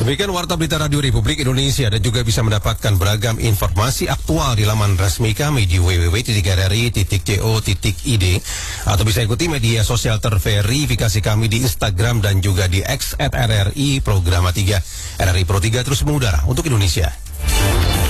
Demikian Warta Berita Radio Republik Indonesia, dan juga bisa mendapatkan beragam informasi aktual di laman resmi kami di www.rri.co.id, atau bisa ikuti media sosial terverifikasi kami di Instagram dan juga di X @RRI Programa 3. RRI Pro 3 terus mengudara untuk Indonesia.